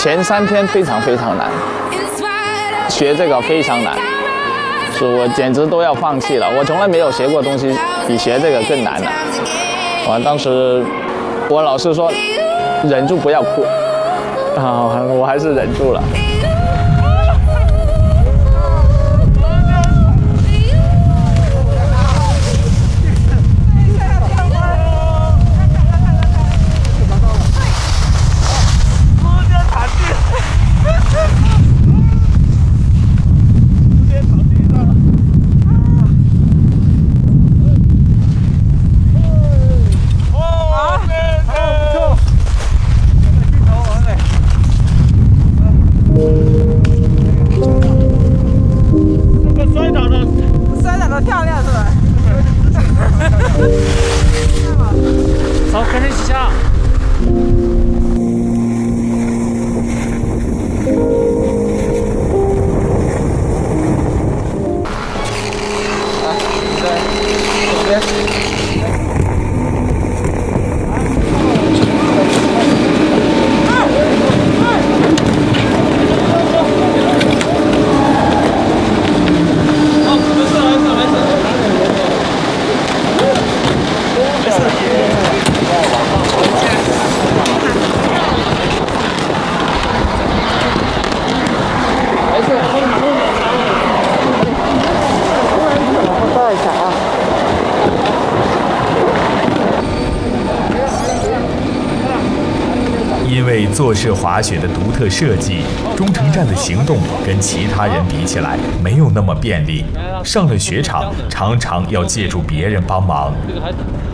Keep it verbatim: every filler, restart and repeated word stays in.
前三天非常非常难，学这个非常难，所以我简直都要放弃了。我从来没有学过东西比学这个更难了。我当时我老师说忍住不要哭，啊，我还是忍住了。 走，跟着一起下。 啊，对，左边。 因为坐式滑雪的独特设计，中城站的行动跟其他人比起来没有那么便利。上了雪场，常常要借助别人帮忙。